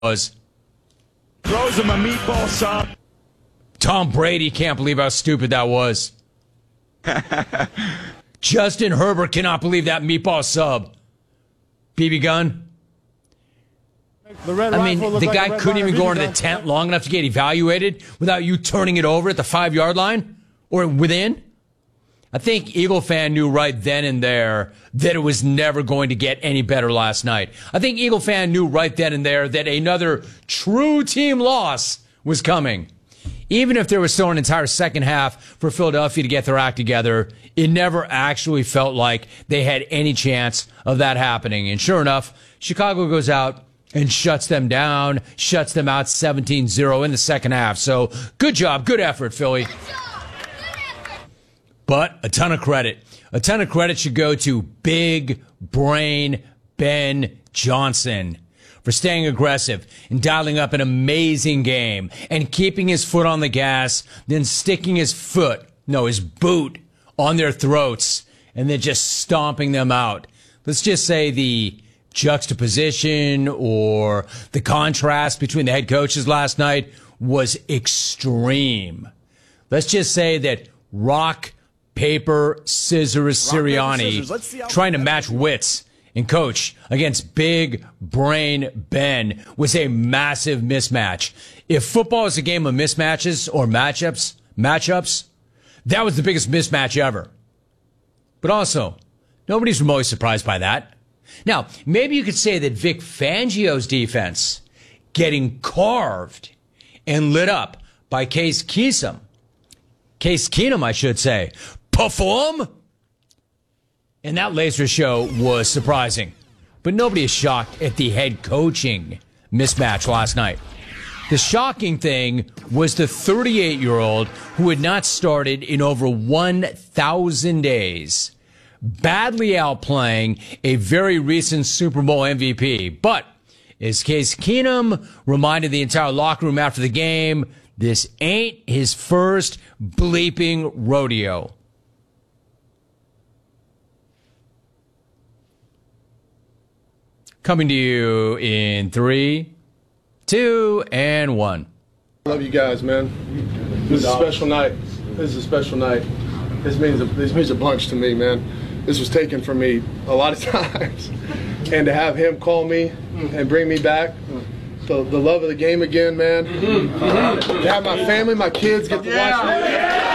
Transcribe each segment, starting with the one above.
was. Throws him a meatball sub. Tom Brady can't believe how stupid that was. Justin Herbert cannot believe that meatball sub. BB gun. I mean, the guy couldn't even go into the tent long enough to get evaluated without you turning it over at the 5-yard line or within. I think Eagle fan knew right then and there that it was never going to get any better last night. I think Eagle fan knew right then and there that another true team loss was coming. Even if there was still an entire second half for Philadelphia to get their act together, it never actually felt like they had any chance of that happening. And sure enough, Chicago goes out and shuts them down, shuts them out 17-0 in the second half. So good job, good effort, Philly. But a ton of credit should go to Big Brain Ben Johnson for staying aggressive and dialing up an amazing game and keeping his foot on the gas, then sticking his boot on their throats and then just stomping them out. Let's just say the juxtaposition or the contrast between the head coaches last night was extreme. Let's just say that rock, paper, scissors, Sirianni trying to match wits and coach against Big Brain Ben was a massive mismatch. If football is a game of mismatches or matchups, that was the biggest mismatch ever. But also, nobody's remotely surprised by that. Now, maybe you could say that Vic Fangio's defense getting carved and lit up by Case Keenum, I should say, perform? And that laser show was surprising. But nobody is shocked at the head coaching mismatch last night. The shocking thing was the 38-year-old who had not started in over 1,000 days, badly outplaying a very recent Super Bowl MVP. But as Case Keenum reminded the entire locker room after the game, this ain't his first bleeping rodeo. Coming to you in 3, 2, and 1. Love you guys, man. This is a special night. This means a bunch to me, man. This was taken from me a lot of times. And to have him call me and bring me back, the love of the game again, man. To have my family, my kids get to watch me.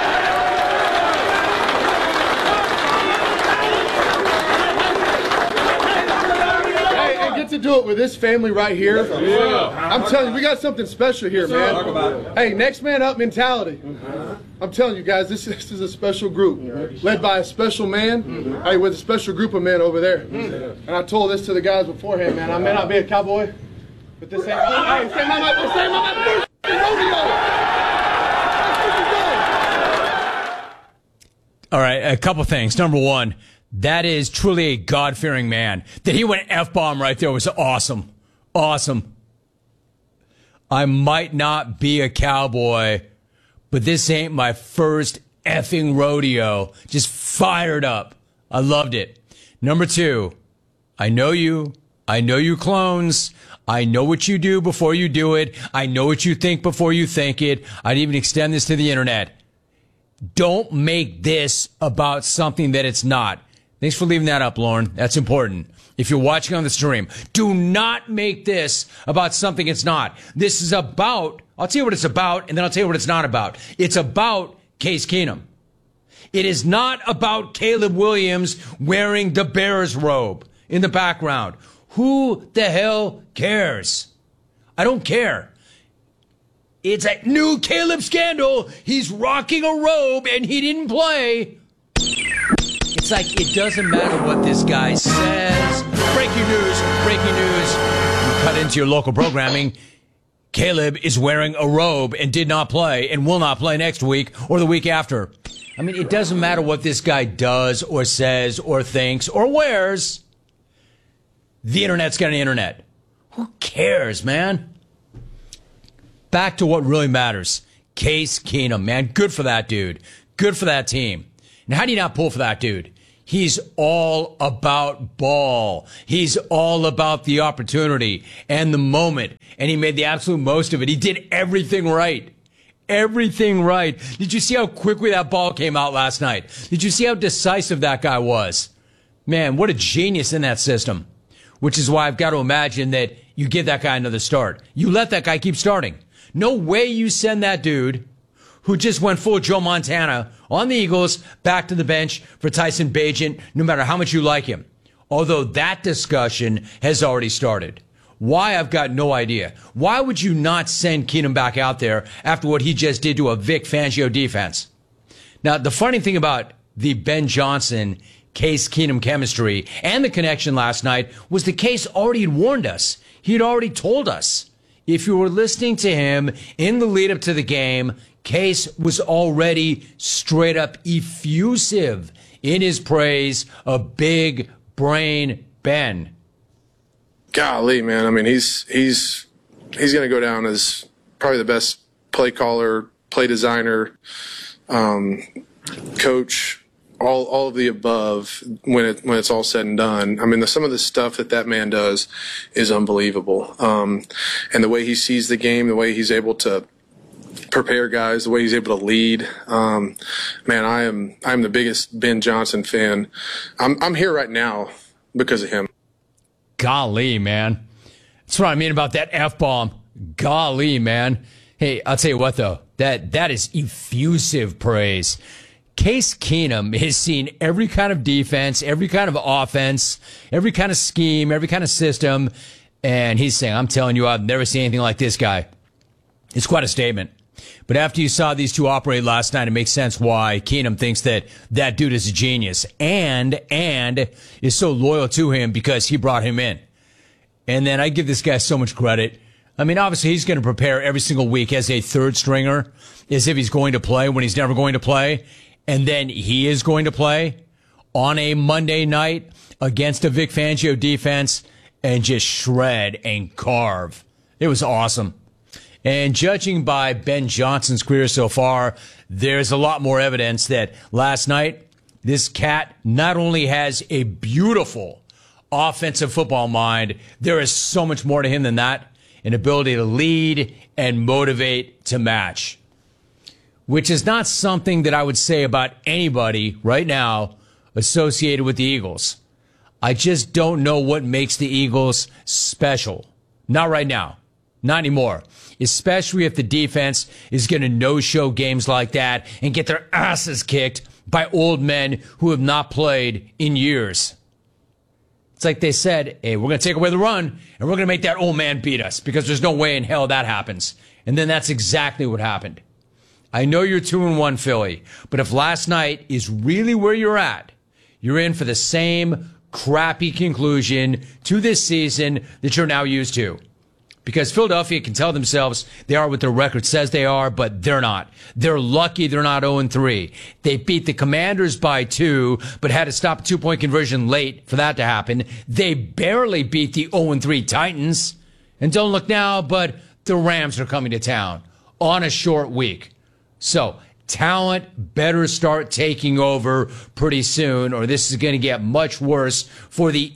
To do it with this family right here. I'm telling you, we got something special here, man. Hey, next man up mentality. I'm telling you guys, this is a special group led by a special man. Hey, with a special group of men over there. And I told this to the guys beforehand, man. I may not be a cowboy, but this ain't my first rodeo. All right, a couple things. Number one, that is truly a God-fearing man. That he went F-bomb right there was awesome. Awesome. I might not be a cowboy, but this ain't my first effing rodeo. Just fired up. I loved it. Number two, I know you. I know you clones. I know what you do before you do it. I know what you think before you think it. I'd even extend this to the internet. Don't make this about something that it's not. Thanks for leaving that up, Lauren. That's important. If you're watching on the stream, do not make this about something it's not. This is about, I'll tell you what it's about, and then I'll tell you what it's not about. It's about Case Keenum. It is not about Caleb Williams wearing the Bears robe in the background. Who the hell cares? I don't care. It's a new Caleb scandal. He's rocking a robe and he didn't play. It's like it doesn't matter what this guy says. Breaking news, breaking news. You cut into your local programming. Caleb is wearing a robe and did not play and will not play next week or the week after. I mean, it doesn't matter what this guy does or says or thinks or wears. The internet's got an internet. Who cares, man? Back to what really matters. Case Keenum, man. Good for that dude. Good for that team. And how do you not pull for that dude? He's all about ball. He's all about the opportunity and the moment. And he made the absolute most of it. He did everything right. Everything right. Did you see how quickly that ball came out last night? Did you see how decisive that guy was? Man, what a genius in that system. Which is why I've got to imagine that you give that guy another start. You let that guy keep starting. No way you send that dude who just went full Joe Montana on the Eagles back to the bench for Tyson Bagent, no matter how much you like him. Although that discussion has already started. Why, I've got no idea. Why would you not send Keenum back out there after what he just did to a Vic Fangio defense? Now, the funny thing about the Ben Johnson Case Keenum chemistry and the connection last night was the Case already had warned us. He had already told us. If you were listening to him in the lead up to the game, Case was already straight up effusive in his praise of Big Brain Ben. Golly, man. I mean, he's going to go down as probably the best play caller, play designer, coach, all of the above when it's all said and done. I mean, some of the stuff that man does is unbelievable. And the way he sees the game, the way he's able to prepare guys, the way he's able to lead. Man, I'm the biggest Ben Johnson fan. I'm here right now because of him. Golly, man. That's what I mean about that F-bomb. Golly, man. Hey, I'll tell you what, though. That is effusive praise. Case Keenum has seen every kind of defense, every kind of offense, every kind of scheme, every kind of system, and he's saying, I'm telling you, I've never seen anything like this guy. It's quite a statement. But after you saw these two operate last night, it makes sense why Keenum thinks that dude is a genius and is so loyal to him because he brought him in. And then I give this guy so much credit. I mean, obviously, he's going to prepare every single week as a third stringer, as if he's going to play when he's never going to play. And then he is going to play on a Monday night against a Vic Fangio defense and just shred and carve. It was awesome. And judging by Ben Johnson's career so far, there's a lot more evidence that last night, this cat not only has a beautiful offensive football mind, there is so much more to him than that, an ability to lead and motivate to match, which is not something that I would say about anybody right now associated with the Eagles. I just don't know what makes the Eagles special. Not right now. Not anymore. Especially if the defense is going to no-show games like that and get their asses kicked by old men who have not played in years. It's like they said, hey, we're going to take away the run and we're going to make that old man beat us because there's no way in hell that happens. And then that's exactly what happened. I know you're 2-1 Philly, but if last night is really where you're at, you're in for the same crappy conclusion to this season that you're now used to. Because Philadelphia can tell themselves they are what their record says they are, but they're not. They're lucky they're not 0-3. They beat the Commanders by 2, but had to stop a 2-point conversion late for that to happen. They barely beat the 0-3 Titans. And don't look now, but the Rams are coming to town on a short week. So, talent better start taking over pretty soon, or this is going to get much worse for the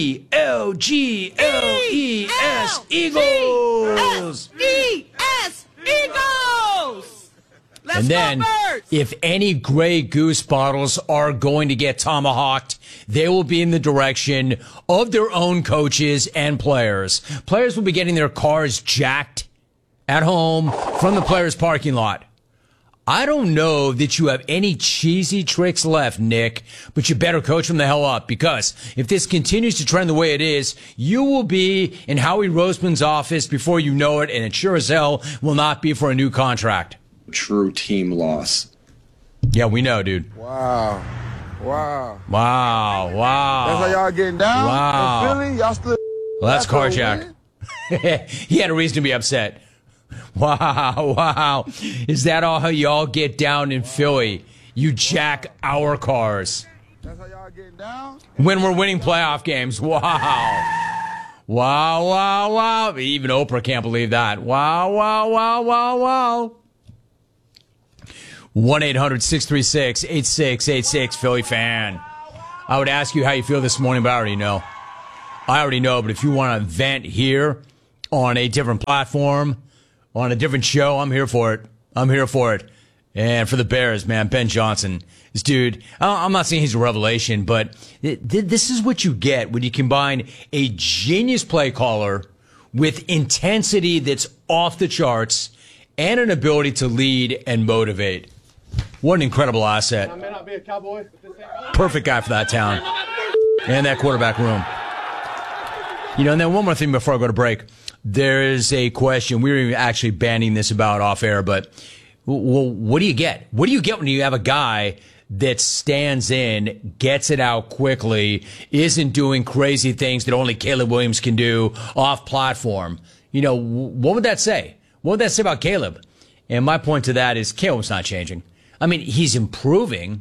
E-L-G-L-E-S Eagles. E-S Eagles! Let's And then, go Birds! if any Grey Goose bottles are going to get tomahawked, they will be in the direction of their own coaches and players. Players will be getting their cars jacked at home from the players' parking lot. I don't know that you have any cheesy tricks left, Nick, but you better coach them the hell up, because if this continues to trend the way it is, you will be in Howie Roseman's office before you know it, and it sure as hell will not be for a new contract. True team loss. Yeah, we know, dude. Wow. Wow. Wow. That's how y'all getting down? Wow. In Philly? Y'all still... Well, that's Carjack. He had a reason to be upset. Wow. Is that all how y'all get down in Philly? You jack our cars. That's how y'all getting down? When we're winning playoff games. Wow. Even Oprah can't believe that. Wow. 1-800-636-8686, Philly fan. I would ask you how you feel this morning, but I already know. But if you want to vent here on a different platform, on a different show, I'm here for it. And for the Bears, man, Ben Johnson, this dude, I'm not saying he's a revelation, but this is what you get when you combine a genius play caller with intensity that's off the charts and an ability to lead and motivate. What an incredible asset. I may not be a Cowboy. Perfect guy for that town and that quarterback room. And then one more thing before I go to break. There is a question. We were actually banning this about off air, but well, what do you get? What do you get when you have a guy that stands in, gets it out quickly, isn't doing crazy things that only Caleb Williams can do off platform? What would that say? What would that say about Caleb? And my point to that is Caleb's not changing. I mean, he's improving,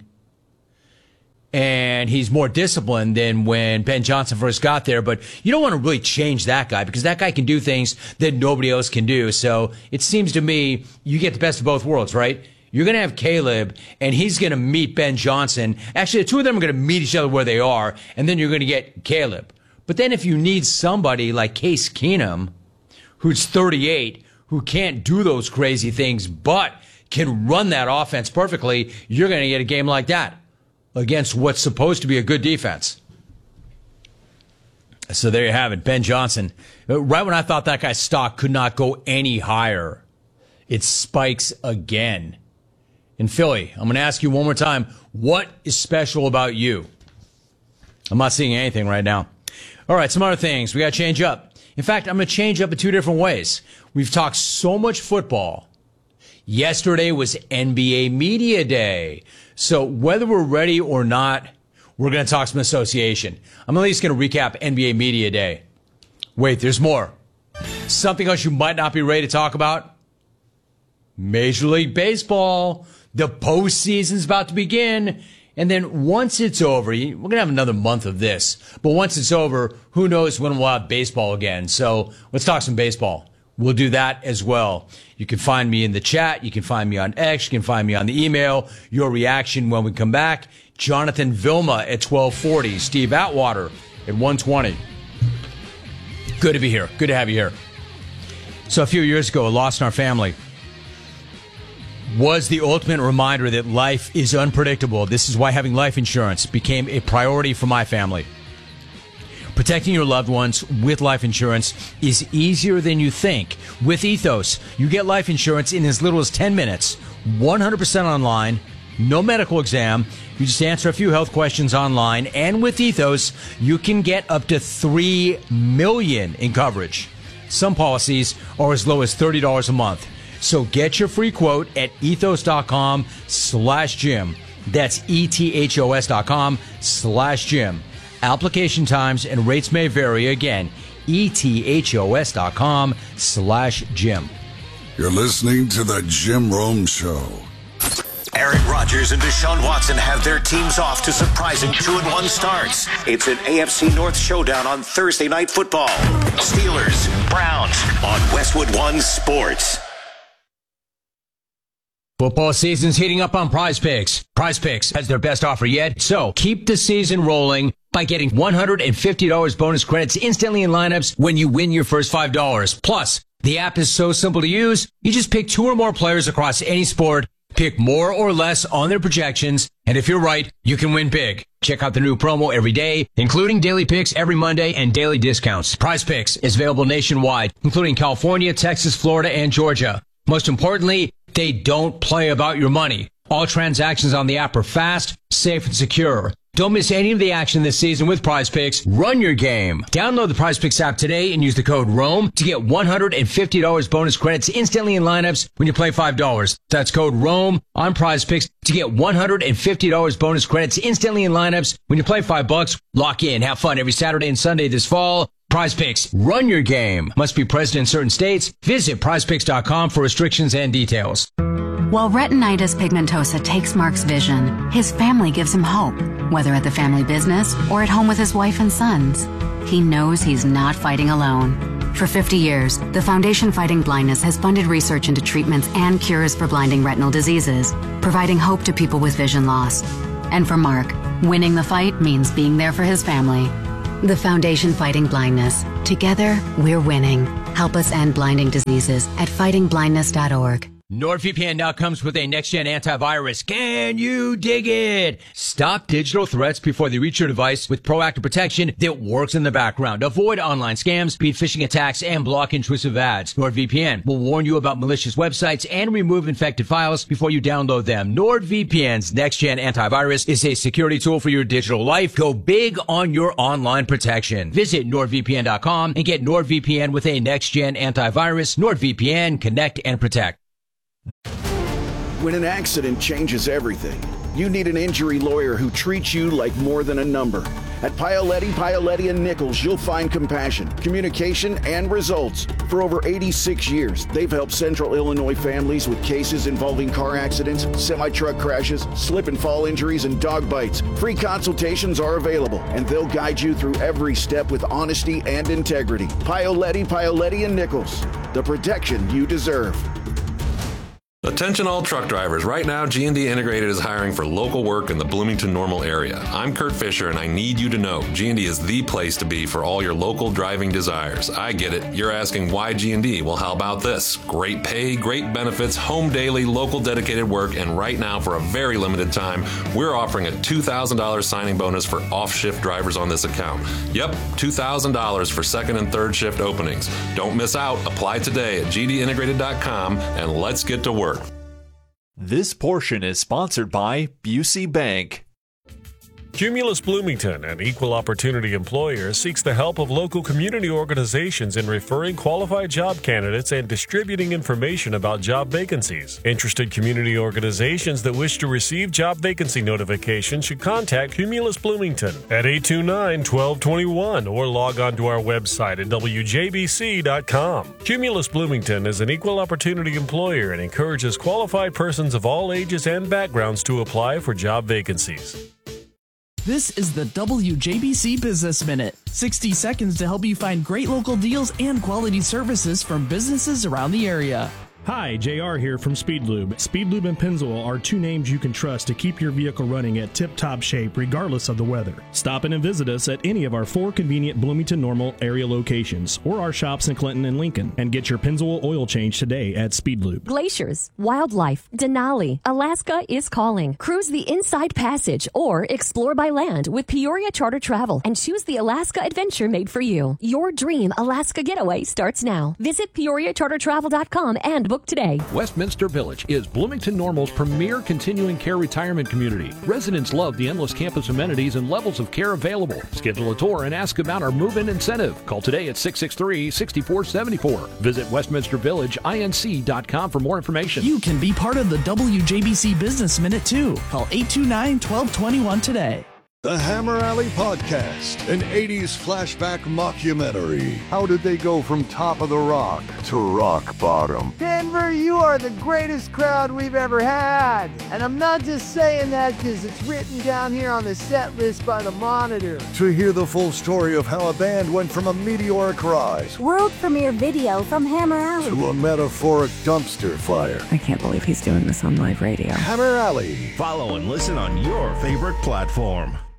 and he's more disciplined than when Ben Johnson first got there, but you don't want to really change that guy because that guy can do things that nobody else can do. So it seems to me you get the best of both worlds, right? You're going to have Caleb, and he's going to meet Ben Johnson. Actually, the two of them are going to meet each other where they are, and then you're going to get Caleb. But then if you need somebody like Case Keenum, who's 38, who can't do those crazy things, but can run that offense perfectly, you're going to get a game like that against what's supposed to be a good defense. So there you have it, Ben Johnson. Right when I thought that guy's stock could not go any higher, it spikes again. In Philly, I'm going to ask you one more time, what is special about you? I'm not seeing anything right now. All right, some other things. We got to change up. In fact, I'm going to change up in two different ways. We've talked so much football. Yesterday was NBA Media Day. So whether we're ready or not, we're going to talk some association. I'm at least going to recap NBA Media Day. Wait, there's more. Something else you might not be ready to talk about? Major League Baseball. The postseason's about to begin. And then once it's over, we're going to have another month of this. But once it's over, who knows when we'll have baseball again. So let's talk some baseball. We'll do that as well. You can find me in the chat. You can find me on X. You can find me on the email. Your reaction when we come back. Jonathan Vilma at 1240. Steve Atwater at 120. Good to be here. Good to have you here. So a few years ago, a loss in our family was the ultimate reminder that life is unpredictable. This is why having life insurance became a priority for my family. Protecting your loved ones with life insurance is easier than you think. With Ethos, you get life insurance in as little as 10 minutes, 100% online, no medical exam. You just answer a few health questions online, and with Ethos, you can get up to $3 million in coverage. Some policies are as low as $30 a month. So get your free quote at ethos.com/Jim. That's ethos.com/Jim. Application times and rates may vary. Again, ethos.com/Jim. You're listening to the Jim Rome Show. Aaron Rodgers and Deshaun Watson have their teams off to surprising 2-1 starts. It's an AFC North showdown on Thursday Night Football. Steelers, Browns on Westwood One Sports. Football season's heating up on Prize Picks. Prize Picks has their best offer yet, so keep the season rolling by getting $150 bonus credits instantly in lineups when you win your first $5. Plus, the app is so simple to use, you just pick 2 or more players across any sport, pick more or less on their projections, and if you're right, you can win big. Check out the new promo every day, including daily picks every Monday and daily discounts. Prize Picks is available nationwide, including California, Texas, Florida, and Georgia. Most importantly, they don't play about your money. All transactions on the app are fast, safe, and secure. Don't miss any of the action this season with Prize Picks. Run your game. Download the Prize Picks app today and use the code ROME to get $150 bonus credits instantly in lineups when you play $5. That's code ROME on Prize Picks to get $150 bonus credits instantly in lineups when you play $5. Lock in. Have fun every Saturday and Sunday this fall. Prize Picks. Run your game. Must be present in certain states. Visit prizepicks.com for restrictions and details. While retinitis pigmentosa takes Mark's vision, his family gives him hope, whether at the family business or at home with his wife and sons. He knows he's not fighting alone. For 50 years, the Foundation Fighting Blindness has funded research into treatments and cures for blinding retinal diseases, providing hope to people with vision loss. And for Mark, Winning the fight means being there for his family. The Foundation Fighting Blindness. Together, we're winning. Help us end blinding diseases at fightingblindness.org. NordVPN now comes with a next-gen antivirus. Can you dig it? Stop digital threats before they reach your device with proactive protection that works in the background. Avoid online scams, beat phishing attacks, and block intrusive ads. NordVPN will warn you about malicious websites and remove infected files before you download them. NordVPN's next-gen antivirus is a security tool for your digital life. Go big on your online protection. Visit NordVPN.com and get NordVPN with a next-gen antivirus. NordVPN, connect and protect. When an accident changes everything, you need an injury lawyer who treats you like more than a number. At Paoletti, Nichols, you'll find compassion, communication, and results. For over 86 years, they've helped Central Illinois families with cases involving car accidents, semi-truck crashes, slip and fall injuries, and dog bites. Free consultations are available, and they'll guide you through every step with honesty and integrity. Paoletti, Nichols, the protection you deserve. Attention all truck drivers. Right now, G&D Integrated is hiring for local work in the Bloomington-Normal area. I'm Kurt Fisher, and I need you to know G&D is the place to be for all your local driving desires. I get it. You're asking why G&D? Well, how about this? Great pay, great benefits, home daily, local dedicated work, and right now, for a very limited time, we're offering a $2,000 signing bonus for off-shift drivers on this account. Yep, $2,000 for second and third shift openings. Don't miss out. Apply today at gdintegrated.com, and let's get to work. This portion is sponsored by Busey Bank. Cumulus Bloomington, an equal opportunity employer, seeks the help of local community organizations in referring qualified job candidates and distributing information about job vacancies. Interested community organizations that wish to receive job vacancy notifications should contact Cumulus Bloomington at 829-1221 or log on to our website at wjbc.com. Cumulus Bloomington is an equal opportunity employer and encourages qualified persons of all ages and backgrounds to apply for job vacancies. This is the WJBC Business Minute. 60 seconds to help you find great local deals and quality services from businesses around the area. Hi, JR here from Speed Lube. Speed Lube and Pennzoil are two names you can trust to keep your vehicle running at tip-top shape regardless of the weather. Stop in and visit us at any of our 4 convenient Bloomington-Normal area locations or our shops in Clinton and Lincoln and get your Pennzoil oil change today at Speed Lube. Glaciers, wildlife, Denali, Alaska is calling. Cruise the Inside Passage or explore by land with Peoria Charter Travel and choose the Alaska adventure made for you. Your dream Alaska getaway starts now. Visit PeoriaCharterTravel.com and book today. Westminster Village is Bloomington-Normal's premier continuing care retirement community. Residents love the endless campus amenities and levels of care available. Schedule a tour and ask about our move-in incentive. Call today at 663-6474. Visit WestminsterVillageINC.com for more information. You can be part of the WJBC Business Minute too. Call 829-1221 today. The Hammer Alley Podcast, an 80s flashback mockumentary. How did they go from top of the rock to rock bottom? Denver, you are the greatest crowd we've ever had. And I'm not just saying that because it's written down here on the set list by the Monitor. To hear the full story of how a band went from a meteoric rise, world premiere video from Hammer Alley, to a metaphoric dumpster fire. I can't believe he's doing this on live radio. Hammer Alley. Follow and listen on your favorite platform.